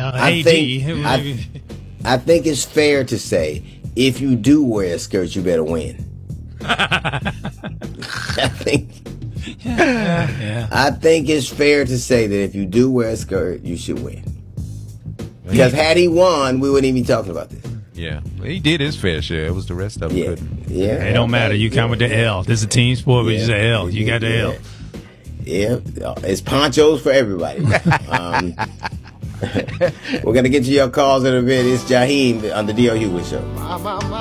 I think it's fair to say if you do wear a skirt, you better win. I think it's fair to say that if you do wear a skirt, you should win. Because had he won, we wouldn't even be talking about this. Yeah, he did his fair share. It was the rest of them couldn't. Yeah, it don't matter. You come with the L. This is a team sport, but it's an L. You got the L. Yeah, it's ponchos for everybody. We're gonna get to your calls in a bit. It's Jaheim on the D.L. Hughley Show.